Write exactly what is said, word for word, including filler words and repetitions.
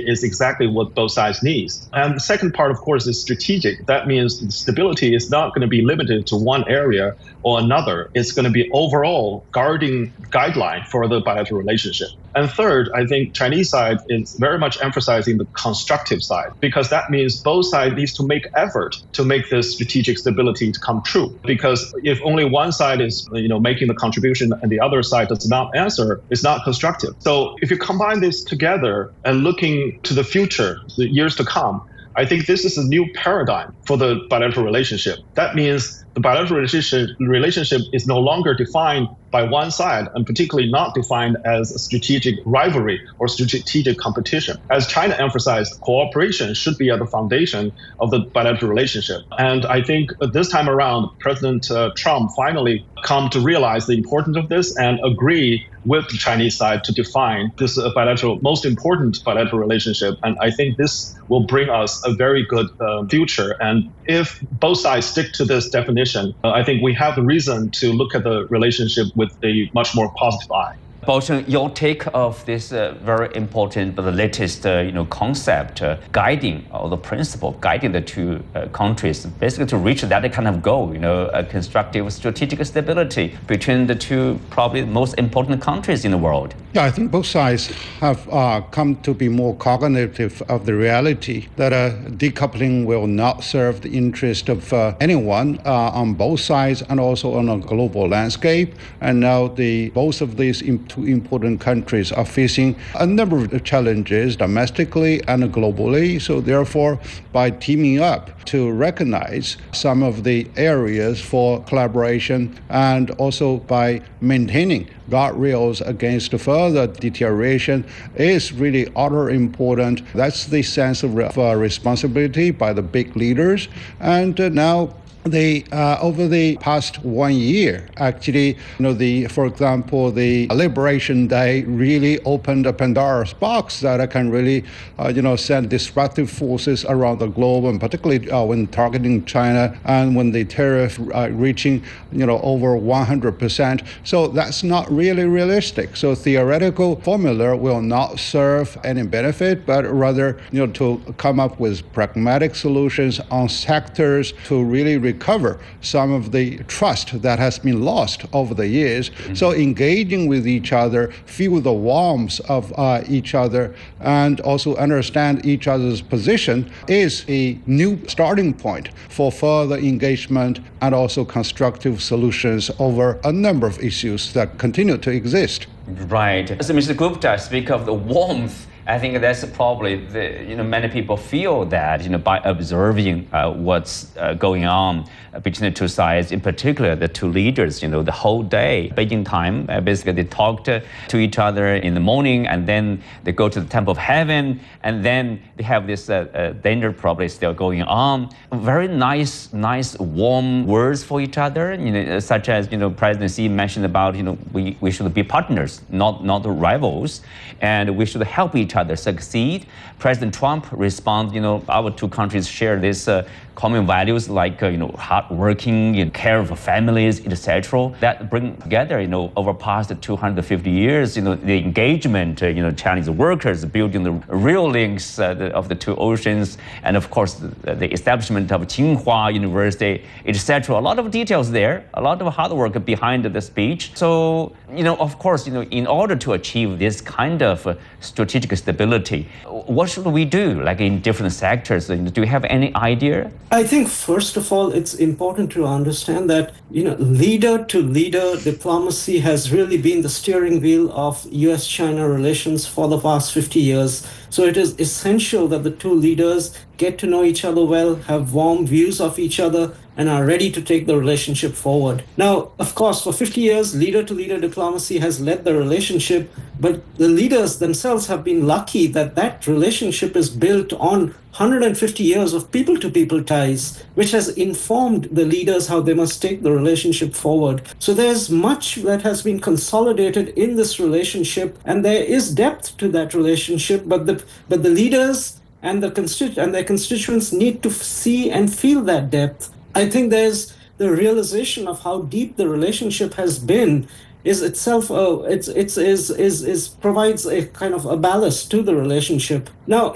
is exactly what both sides need. And the second part, of course, is strategic. That means stability is not going to be limited to one area or another. It's going to be overall guarding guideline for the bilateral relationship. And third, I think Chinese side is very much emphasizing the constructive side, because that means both sides needs to make effort to make this strategic stability to come true. Because if only one side is, you know, making the contribution and the other side does not answer, it's not constructive. So if you combine this together and looking to the future, the years to come, I think this is a new paradigm for the bilateral relationship. That means the bilateral relationship, relationship is no longer defined by one side, and particularly not defined as a strategic rivalry or strategic competition. As China emphasized, cooperation should be at the foundation of the bilateral relationship. And I think this time around, President uh, Trump finally come to realize the importance of this and agree with the Chinese side to define this uh, bilateral, most important bilateral relationship. And I think this will bring us a very good uh, future. And if both sides stick to this definition, uh, I think we have the reason to look at the relationship with a much more positive eye. Baocheng, your take of this uh, very important but the latest uh, you know concept uh, guiding or the principle guiding the two uh, countries basically to reach that kind of goal, you know, a constructive strategic stability between the two probably most important countries in the world. Yeah, I think both sides have uh, come to be more cognitive of the reality that uh, decoupling will not serve the interest of uh, anyone uh, on both sides and also on a global landscape. And now the both of these two important countries are facing a number of challenges domestically and globally. So therefore, by teaming up to recognize some of the areas for collaboration and also by maintaining guardrails against further deterioration is really utterly important. That's the sense of uh, responsibility by the big leaders. And uh, now They, uh, over the past one year, actually, you know, the, for example, the Liberation Day really opened a Pandora's box that can really, uh, you know, send destructive forces around the globe, and particularly uh, when targeting China and when the tariff uh, reaching, you know, over one hundred percent. So that's not really realistic. So theoretical formula will not serve any benefit, but rather, you know, to come up with pragmatic solutions on sectors to really recover some of the trust that has been lost over the years. Mm-hmm. So engaging with each other, feel the warmth of uh, each other, and also understand each other's position is a new starting point for further engagement and also constructive solutions over a number of issues that continue to exist. Right. So Mister Gupta, speak of the warmth. I think that's probably the, you know, many people feel that, you know, by observing uh, what's uh, going on between the two sides, in particular the two leaders, you know, the whole day, Beijing time, uh, basically they talked uh, to each other in the morning, and then they go to the Temple of Heaven, and then they have this uh, uh, danger probably still going on. Very nice, nice, warm words for each other, you know, such as, you know, President Xi mentioned about, you know, we, we should be partners, not, not rivals, and we should help each other succeed. President Trump responded, you know, our two countries share this uh, common values like, uh, you know, hardworking, you know, care of families, et cetera. That bring together, you know, over past two hundred fifty years, you know, the engagement, uh, you know, Chinese workers building the real links uh, the, of the two oceans, and of course the, the establishment of Tsinghua University, et cetera. A lot of details there, a lot of hard work behind the speech. So, you know, of course, you know, in order to achieve this kind of uh, strategic stability, what should we do, like in different sectors? Do you have any idea? I think, first of all, it's important to understand that, you know, leader-to-leader diplomacy has really been the steering wheel of U S China relations for the past fifty years. So it is essential that the two leaders get to know each other well, have warm views of each other, and are ready to take the relationship forward. Now, of course, for fifty years, leader-to-leader diplomacy has led the relationship, but the leaders themselves have been lucky that that relationship is built on one hundred fifty years of people-to-people ties, which has informed the leaders how they must take the relationship forward. So there's much that has been consolidated in this relationship, and there is depth to that relationship, but the but the leaders and the constitu- and their constituents need to see and feel that depth. I think there's the realization of how deep the relationship has been is itself uh, it's it's is is is provides a kind of a ballast to the relationship. Now,